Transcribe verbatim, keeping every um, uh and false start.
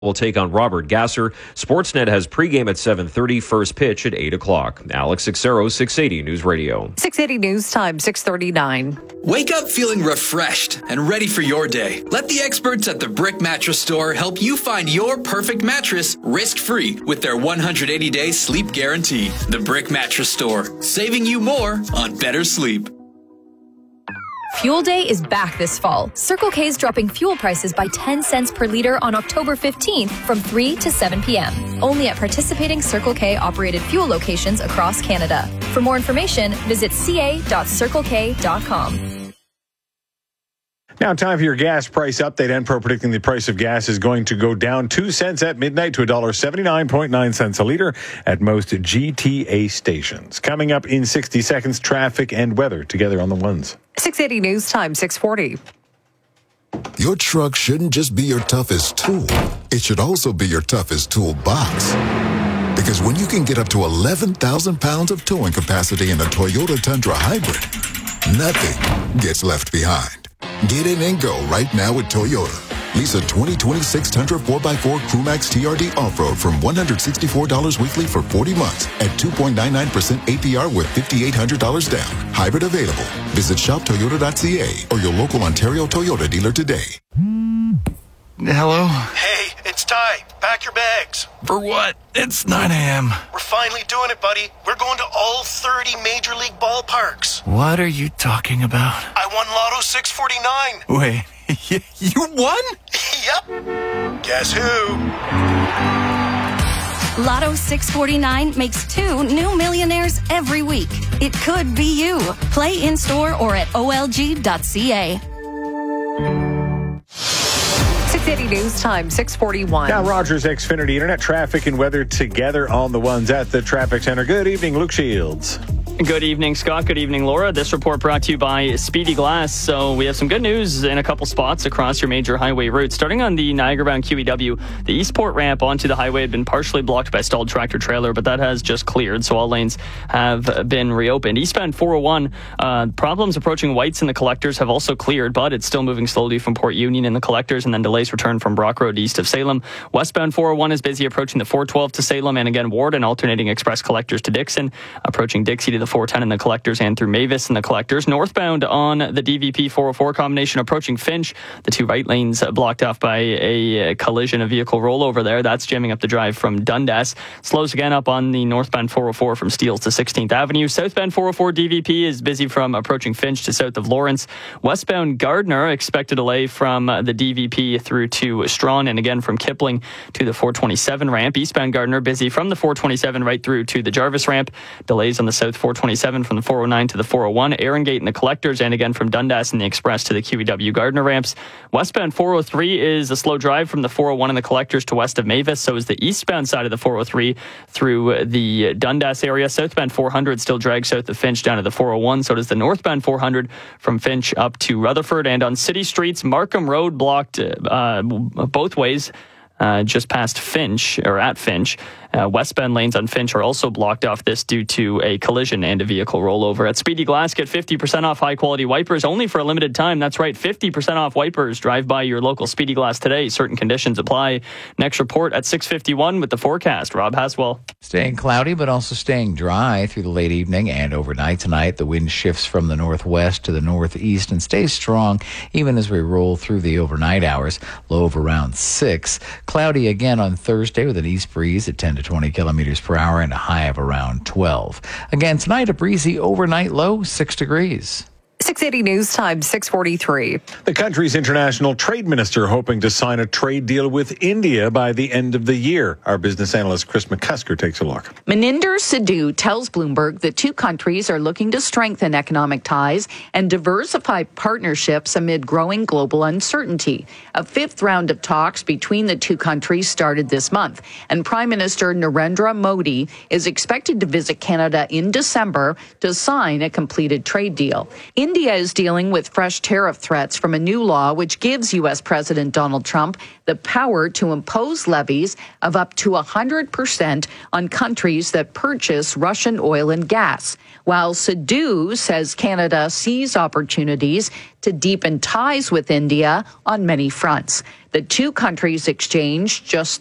will take on Robert Gasser. Sportsnet has pregame at seven thirty, first pitch at eight o'clock. Alex Sixero, six eighty News Radio. six eighty News Time, six thirty-nine. Wake up feeling refreshed and ready for your day. Let the experts at the Brick Mattress Store help you find your perfect mattress risk-free with their one hundred eighty day sleep guarantee. The Brick Mattress Store, saving you more on better sleep. Fuel Day is back this fall. Circle K is dropping fuel prices by ten cents per liter on October fifteenth from three to seven p.m. Only at participating Circle K operated fuel locations across Canada. For more information, visit c a dot circle k dot com. Now, time for your gas price update. Enpro predicting the price of gas is going to go down two cents at midnight to one dollar seventy-nine point nine cents a liter at most G T A stations. Coming up in sixty seconds, traffic and weather together on the ones. six eighty News Time, six forty. Your truck shouldn't just be your toughest tool. It should also be your toughest toolbox. Because when you can get up to eleven thousand pounds of towing capacity in a Toyota Tundra Hybrid, nothing gets left behind. Get in and go right now with Toyota. Lease a twenty twenty-six Tundra four by four Crewmax T R D Off-Road from one hundred sixty-four dollars weekly for forty months at two point nine nine percent A P R with five thousand eight hundred dollars down. Hybrid available. Visit shop toyota dot c a or your local Ontario Toyota dealer today. Hello? Hey, it's Ty. Pack your bags. For what? It's nine a.m. We're finally doing it, buddy. We're going to all thirty Major League ballparks. What are you talking about? I won Lotto six forty-nine. Wait, you won? Yep. Guess who? Lotto six forty-nine makes two new millionaires every week. It could be you. Play in-store or at o l g dot c a. six eighty News Time, six forty-one. Now, Rogers Xfinity Internet traffic and weather together on the ones at the traffic center. Good evening, Luke Shields. Good evening, Scott. Good evening, Laura. This report brought to you by Speedy Glass. So we have some good news in a couple spots across your major highway routes. Starting on the Niagara-bound Q E W, the Eastport ramp onto the highway had been partially blocked by stalled tractor-trailer, but that has just cleared, so all lanes have been reopened. Eastbound four oh one, uh, problems approaching Whites and the Collectors have also cleared, but it's still moving slowly from Port Union and the Collectors, and then delays return from Brock Road east of Salem. Westbound four oh one is busy approaching the four twelve to Salem, and again Warden alternating Express Collectors to Dixon, approaching Dixie to the four ten and the Collectors and through Mavis and the Collectors. Northbound on the D V P four oh four combination approaching Finch, the two right lanes blocked off by a collision, a vehicle rollover there. That's jamming up the drive from Dundas. Slows again up on the northbound four oh four from Steeles to sixteenth Avenue. Southbound four oh four D V P is busy from approaching Finch to south of Lawrence. Westbound Gardner, expect a delay from the D V P through to Strawn and again from Kipling to the four twenty-seven ramp. Eastbound Gardner busy from the four twenty-seven right through to the Jarvis ramp. Delays on the south four twenty-seven from the four oh nine to the four oh one, Erringate and the Collectors, and again from Dundas and the Express to the Q E W Gardner ramps. Westbound four oh three is a slow drive from the four oh one and the Collectors to west of Mavis. So is the eastbound side of the four oh three through the Dundas area. Southbound four hundred still drags south of Finch down to the four oh one. So does the northbound four hundred from Finch up to Rutherford. And on city streets, Markham Road blocked uh, both ways. Uh, just past Finch, or at Finch. Uh, westbound lanes on Finch are also blocked off this due to a collision and a vehicle rollover. At Speedy Glass, get fifty percent off high-quality wipers only for a limited time. That's right, fifty percent off wipers. Drive by your local Speedy Glass today. Certain conditions apply. Next report at six fifty-one with the forecast. Rob Haswell. Staying cloudy, but also staying dry through the late evening and overnight tonight. The wind shifts from the northwest to the northeast and stays strong even as we roll through the overnight hours. Low of around six. Cloudy again on Thursday with an east breeze at ten to twenty kilometers per hour and a high of around twelve. Again, tonight a breezy overnight low, six degrees. six eighty News Time, six forty-three. The country's international trade minister hoping to sign a trade deal with India by the end of the year. Our business analyst Chris McCusker takes a look. Maninder Sidhu tells Bloomberg the two countries are looking to strengthen economic ties and diversify partnerships amid growing global uncertainty. A fifth round of talks between the two countries started this month, and Prime Minister Narendra Modi is expected to visit Canada in December to sign a completed trade deal. In India is dealing with fresh tariff threats from a new law which gives U S President Donald Trump the power to impose levies of up to one hundred percent on countries that purchase Russian oil and gas. while Sidhu says Canada sees opportunities to deepen ties with India on many fronts. The two countries exchanged just